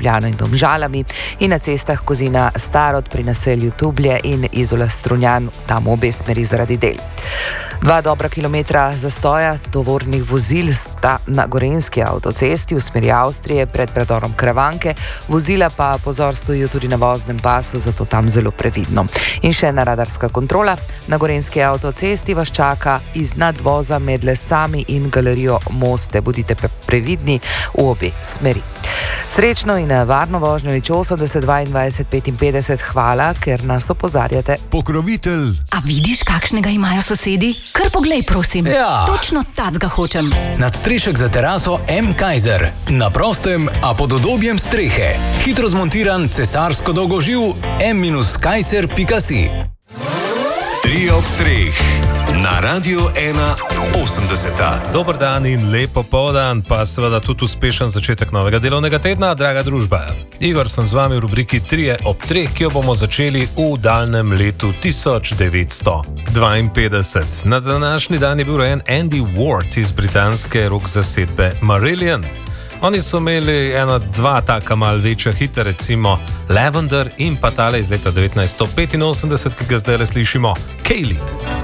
Ljubljano in Domžalami in na cestah Kozina-Starod pri naselju Tublje in Izola-Strunjan, tam obe smeri zaradi del. 2 dobra kilometra zastoja tovornih vozil sta na Gorenjski avtocesti v smeri Avstrije pred predorom Kravanke, vozila pa pozor stojijo tudi na voznem pasu, zato tam zelo previdno. In še ena radarska kontrola. Na Gorenjski avtocesti vas čaka iz nadvoza med Lescami in galerijo Moste. Bodite previdni v obe smeri. Srečno in varno vožnjo nič 80 22 55. Hvala, ker nas opozarjate. Pokrovitelj. A vidiš, kakšnega imajo sosedi? Kar poglej, prosim. Ja. Točno tacga hočem. Nadstrešek za teraso M. Kaiser. Na prostem, a pod udobjem strehe. Hitro zmontiran cesarsko dolgoživ m-kaiser.si. 3 ob 3 na Radio 1.80. Dober dan in lep popoldan, pa seveda tudi uspešen začetek novega delovnega tedna, draga družba. Igor sem z vami v rubriki 3 ob 3, ki jo bomo začeli v daljnem letu 1952. Na današnji dan je bil rojen Andy Ward iz britanske rock zasedbe Marillion. Oni so imeli 1-2 taka mal večja hita, recimo Lavender in pa tale iz leta 1985, ki ga zdaj slišimo, Kaylee.